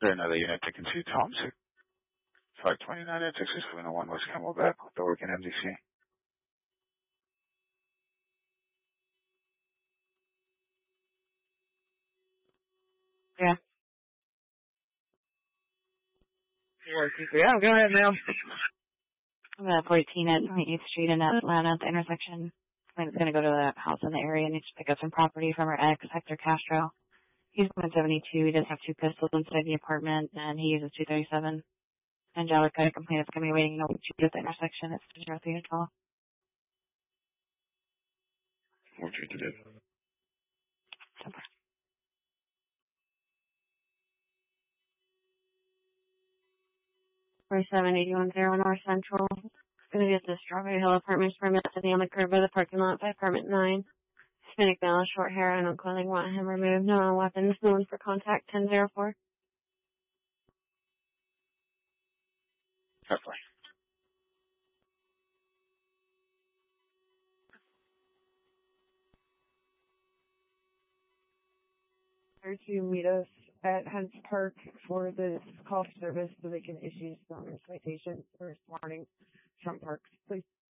There another unit taken to Tom 529 at Texas 701 West Camelback with the working MDC. Yeah. Yeah, go ahead, ma'am. I'm at 14 at 28th Street in Atlanta at the intersection. It's going to go to that house in the area and needs to pick up some property from our ex, Hector Castro. He's going 72. He does have 2 pistols inside the apartment, and he uses 237. And Jowler's got a complaint that's going to be waiting to shoot at the intersection. It's 03 to 12. What you to do? 4781 North Central. It's going to be at the Strawberry Hill Apartments permit sitting on the curb by the parking lot by apartment 9. Hispanic male, short hair, and clothing, want him removed. No weapons, no one for contact, 1004. Definitely. 32 meet us at Hens Park for this call service so they can issue some citations for warning from parks, please.